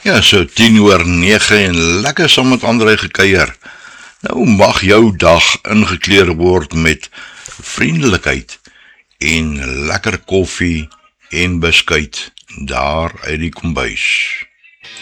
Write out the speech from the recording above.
Ja, so 10:09 en lekker saam met André gekuier. Nou mag jou dag ingekleer word met vriendelikheid en lekker koffie en beskuit daar uit die kombuis.